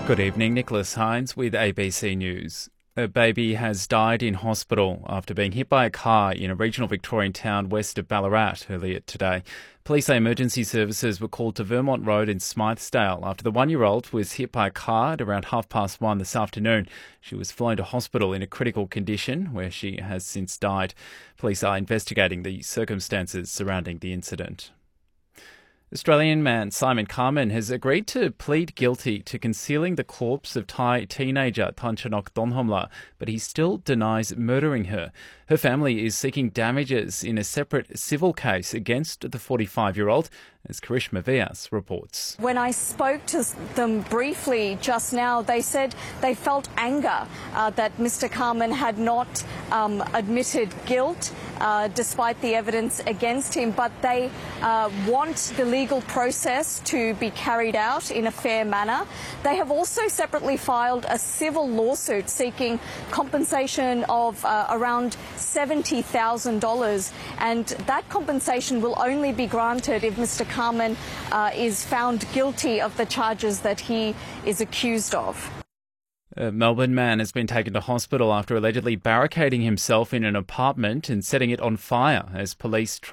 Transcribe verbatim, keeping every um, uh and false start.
Good evening, Nicholas Hines with A B C News. A baby has died in hospital after being hit by a car in a regional Victorian town west of Ballarat earlier today. Police say emergency services were called to Vermont Road in Smythesdale after the one-year-old was hit by a car at around half past one this afternoon. She was flown to hospital in a critical condition where she has since died. Police are investigating the circumstances surrounding the incident. Australian man Simon Carman has agreed to plead guilty to concealing the corpse of Thai teenager Thantranok Donhomla, but he still denies murdering her. Her family is seeking damages in a separate civil case against the forty-five-year-old, as Karishma Vyas reports. When I spoke to them briefly just now, they said they felt anger uh, that Mister Carman had not um, admitted guilt uh, despite the evidence against him, but they uh, want the legal process to be carried out in a fair manner. They have also separately filed a civil lawsuit seeking compensation of uh, around seventy thousand dollars, and that compensation will only be granted if Mister Carman uh, is found guilty of the charges that he is accused of. A Melbourne man has been taken to hospital after allegedly barricading himself in an apartment and setting it on fire as police try